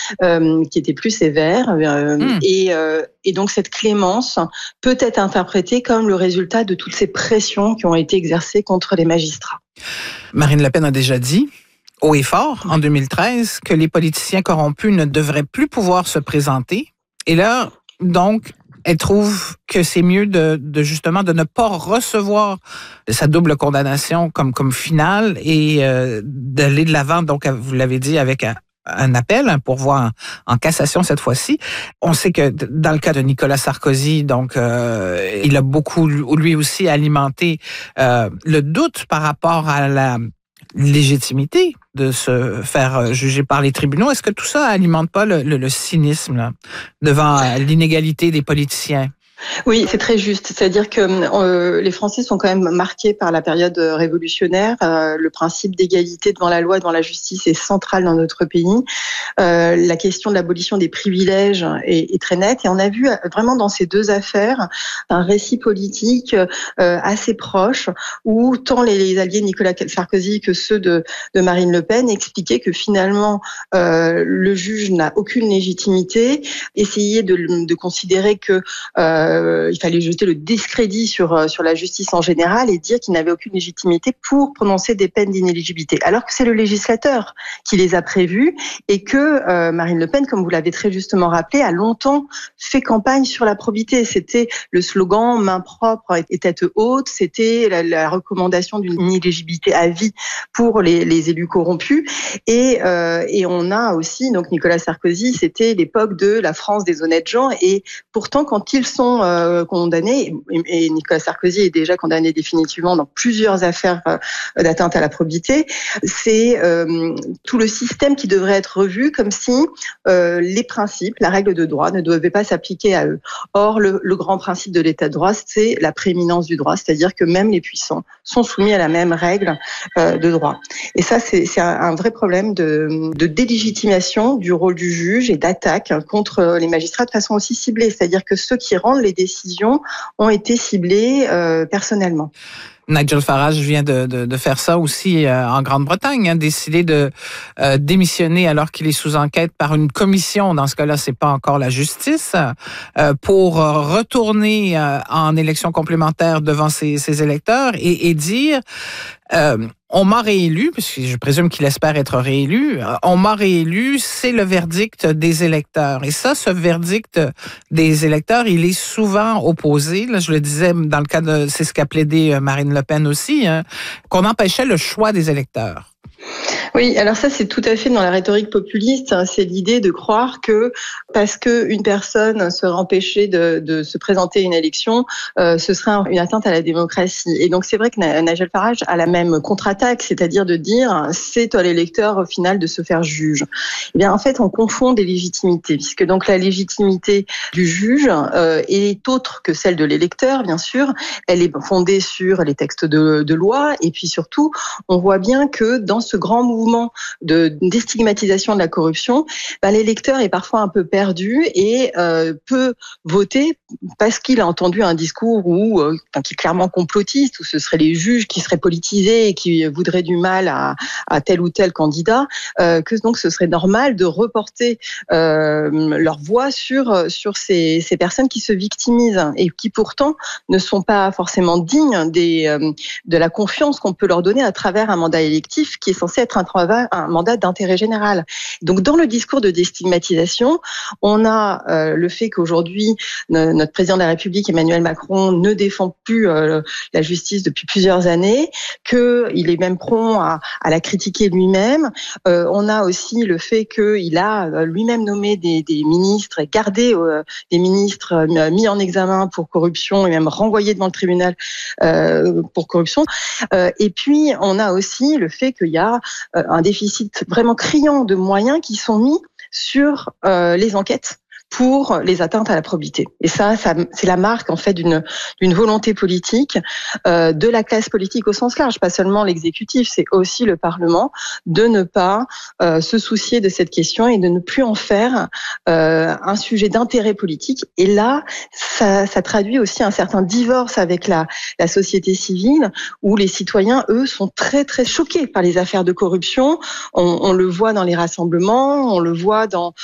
qui était plus sévère. Et donc cette clémence peut être interprétée comme le résultat de toutes ces pressions qui ont été exercées contre les magistrats. Marine Le Pen a déjà dit haut et fort, en 2013, que les politiciens corrompus ne devraient plus pouvoir se présenter. Et là, donc, elle trouve que c'est mieux justement de ne pas recevoir sa double condamnation comme finale et d'aller de l'avant, donc, vous l'avez dit, avec un appel pour voir en cassation cette fois-ci. On sait que dans le cas de Nicolas Sarkozy, donc il a beaucoup lui aussi alimenté le doute par rapport à la légitimité de se faire juger par les tribunaux. Est-ce que tout ça alimente pas le cynisme là, devant l'inégalité des politiciens? Oui, c'est très juste. C'est-à-dire que les Français sont quand même marqués par la période révolutionnaire. Le principe d'égalité devant la loi, devant la justice est central dans notre pays. La question de l'abolition des privilèges est très nette. Et on a vu vraiment dans ces deux affaires un récit politique assez proche où tant les alliés de Nicolas Sarkozy que ceux de Marine Le Pen expliquaient que finalement le juge n'a aucune légitimité, essayaient de considérer que il fallait jeter le discrédit sur la justice en général et dire qu'il n'avait aucune légitimité pour prononcer des peines d'inéligibilité. Alors que c'est le législateur qui les a prévues et que Marine Le Pen, comme vous l'avez très justement rappelé, a longtemps fait campagne sur la probité. C'était le slogan « main propre et tête haute », c'était la recommandation d'une inéligibilité à vie pour les élus corrompus. Et on a aussi, donc Nicolas Sarkozy, c'était l'époque de la France des honnêtes gens et pourtant quand ils sont condamnés, et Nicolas Sarkozy est déjà condamné définitivement dans plusieurs affaires d'atteinte à la probité, c'est tout le système qui devrait être revu comme si les principes, la règle de droit ne devaient pas s'appliquer à eux. Or, le grand principe de l'état de droit, c'est la prééminence du droit, c'est-à-dire que même les puissants sont soumis à la même règle de droit. Et ça, c'est un vrai problème de délégitimation du rôle du juge et d'attaque contre les magistrats de façon aussi ciblée, c'est-à-dire que ceux qui rendent les décisions ont été ciblés personnellement. Nigel Farage vient de faire ça aussi en Grande-Bretagne, décider de démissionner alors qu'il est sous enquête par une commission, dans ce cas-là, c'est pas encore la justice, pour retourner en élection complémentaire devant ses électeurs et dire on m'a réélu, parce que je présume qu'il espère être réélu, on m'a réélu, c'est le verdict des électeurs. Et ça, ce verdict des électeurs, il est souvent opposé. Là, je le disais, dans le cas de, c'est ce qu'a plaidé Marine Le Pen aussi, qu'on empêchait le choix des électeurs. Oui, alors ça c'est tout à fait dans la rhétorique populiste, c'est l'idée de croire que parce que une personne serait empêchée de se présenter à une élection, ce serait une atteinte à la démocratie. Et donc c'est vrai que Nigel Farage a la même contre-attaque, c'est-à-dire de dire c'est à l'électeur au final de se faire juge. Eh bien en fait on confond des légitimités, puisque donc la légitimité du juge est autre que celle de l'électeur, bien sûr. Elle est fondée sur les textes de loi et puis surtout on voit bien que dans ce grand mouvement de déstigmatisation de la corruption, l'électeur est parfois un peu perdu et peut voter parce qu'il a entendu un discours qui est clairement complotiste, où ce seraient les juges qui seraient politisés et qui voudraient du mal à tel ou tel candidat, que donc ce serait normal de reporter leur voix sur ces personnes qui se victimisent et qui pourtant ne sont pas forcément dignes de la confiance qu'on peut leur donner à travers un mandat électif qui est censé être un mandat d'intérêt général. Donc, dans le discours de déstigmatisation, on a le fait qu'aujourd'hui, notre président de la République, Emmanuel Macron, ne défend plus la justice depuis plusieurs années, qu'il est même prompt à la critiquer lui-même. On a aussi le fait qu'il a lui-même nommé des ministres et gardé des ministres mis en examen pour corruption et même renvoyés devant le tribunal pour corruption. Et puis, on a aussi le fait qu'il y a un déficit vraiment criant de moyens qui sont mis sur les enquêtes pour les atteintes à la probité. Et ça c'est la marque en fait d'une volonté politique de la classe politique au sens large, pas seulement l'exécutif, c'est aussi le Parlement, de ne pas se soucier de cette question et de ne plus en faire un sujet d'intérêt politique. Et là, ça traduit aussi un certain divorce avec la société civile, où les citoyens, eux, sont très très choqués par les affaires de corruption. On le voit dans les rassemblements, on le voit dans